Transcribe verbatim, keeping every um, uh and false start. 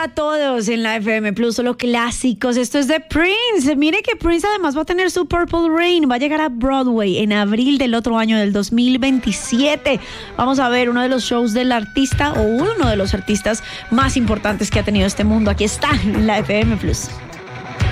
para todos en la F M Plus, solo clásicos. Esto es de Prince. Mire que Prince además va a tener su Purple Rain, va a llegar a Broadway en abril del otro año, del dos mil veintisiete. Vamos a ver uno de los shows del artista o uno de los artistas más importantes que ha tenido este mundo. Aquí está en la F M Plus.